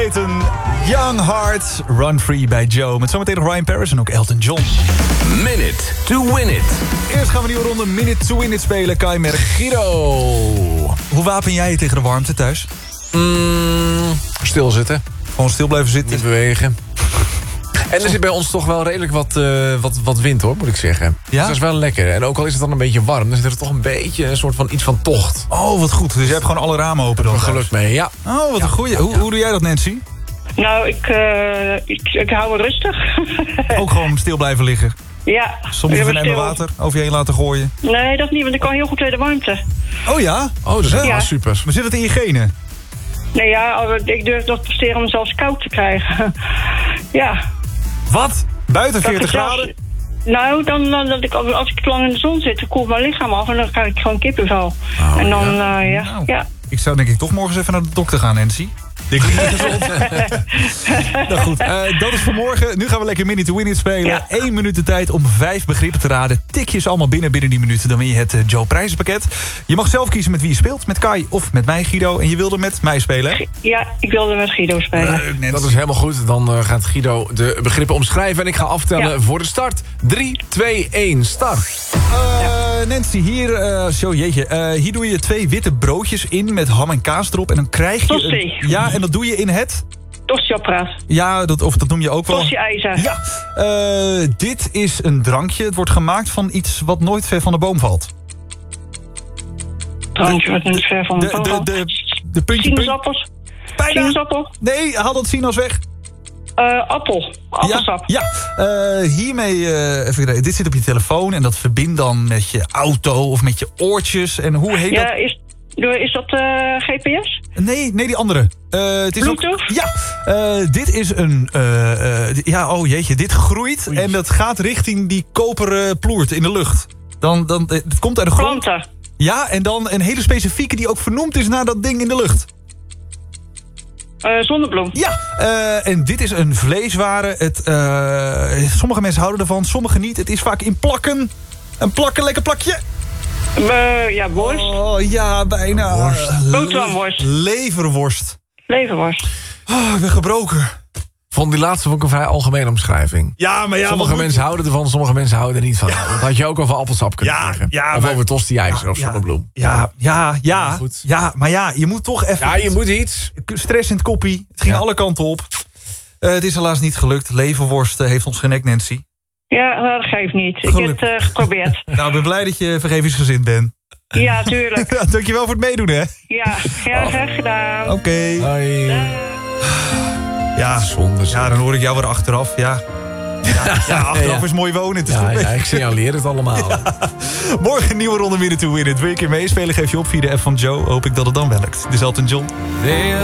Een Young Heart, Run Free bij Joe. Met zometeen nog Ryan Paris en ook Elton John. Minute to win it. Eerst gaan we een nieuwe ronde Minute to Win It spelen. Kai Mergiro. Hoe wapen jij je tegen de warmte thuis? Stilzitten. Gewoon stil blijven zitten. Niet bewegen. En er zit bij ons toch wel redelijk wat wind, hoor, moet ik zeggen. Ja? Dus dat is wel lekker. En ook al is het dan een beetje warm, dan zit er toch een beetje een soort van iets van tocht. Oh, wat goed. Dus je hebt gewoon alle ramen open dan. Geluk mee, ja. Oh, wat een goeie. Hoe doe jij dat, Nancy? Nou, ik hou me rustig. Ook gewoon stil blijven liggen. Ja. Soms even een emmer water over je heen laten gooien. Nee, dat niet, want ik kan heel goed tegen de warmte. Oh ja? Oh, dat is Ja. wel super. Maar zit het in je genen? Nee, ja, ik durf dat presteren om zelfs koud te krijgen. Ja. Wat? Buiten Dat 40 ik zelfs- graden? Nou, als ik te lang in de zon zit, dan koelt mijn lichaam af en dan krijg ik gewoon kippenvel. Oh, en dan, Nou, ja. Ik zou denk ik toch morgen eens even naar de dokter gaan, Nancy. Denk ik niet gezond. Nou goed, dat is voor morgen. Nu gaan we lekker Minute to Win It spelen. Ja. 1 minuut de tijd om 5 begrippen te raden. Tik je ze allemaal binnen die minuten. Dan win je het Joe prijzenpakket. Je mag zelf kiezen met wie je speelt. Met Kai of met mij, Guido. En je wilde met mij spelen, hè? Ja, ik wilde met Guido spelen. Leuk, Nancy. Dat is helemaal goed. Dan gaat Guido de begrippen omschrijven. En ik ga aftellen voor de start. 3, 2, 1, start. Nancy, hier doe je 2 witte broodjes in met ham en kaas erop. En dan krijg je... Tosti. Ja, en dat doe je in het... Tostiapparaat. Ja, dat noem je ook wel... Tosti-ijzer. Ja, dit is een drankje. Het wordt gemaakt van iets wat nooit ver van de boom valt. Drankje wat niet ver van de boom. De puntje... Sinaasappels. Bijna. Sinaasappel. Nee, haal dat sinaas weg. Appel. Appelsap. Ja. Hiermee, even kijken, dit zit op je telefoon en dat verbindt dan met je auto of met je oortjes. En hoe heet dat? Is dat GPS? Nee, die andere. Het is Bluetooth? Dit is een... dit groeit en dat gaat richting die koperen ploert in de lucht. Het komt uit de grond. Planten. Ja, en dan een hele specifieke die ook vernoemd is naar dat ding in de lucht. Zonnebloem. Ja, en dit is een vleesware. Sommige mensen houden ervan, sommige niet. Het is vaak in plakken. Een lekker plakje. Worst. Oh, ja, bijna. Boterhamworst. Leverworst. Leverworst. Oh, ik ben gebroken. Vond die laatste vond ik een vrij algemene omschrijving. Ja, maar ja... Sommige mensen houden ervan, sommige mensen houden er niet van. Dat had je ook over appelsap kunnen zeggen. Of over tosti-ijzer of zonnebloem. Ja, Goed. ja, maar ja, je moet toch even... Ja, je moet iets. Stress in het koppie. Het ging alle kanten op. Het is helaas niet gelukt. Leverworst heeft ons genekt, Nancy. Ja, dat geeft niet. Ik heb het geprobeerd. Nou, ik ben blij dat je vergevingsgezind bent. Ja, tuurlijk. Ja, dankjewel voor het meedoen, hè. Ja, graag gedaan. Oké. Hoi. Ja, Zonde. ja, dan hoor ik jou weer achteraf. Ja, achteraf is mooi wonen. Het is Ja, ik signaleer het allemaal. Morgen een nieuwe ronde Minute to Win It. Wil je een keer meespelen, geef je op via de app van Joe. Hoop ik dat het dan werkt. Dit is Elton John.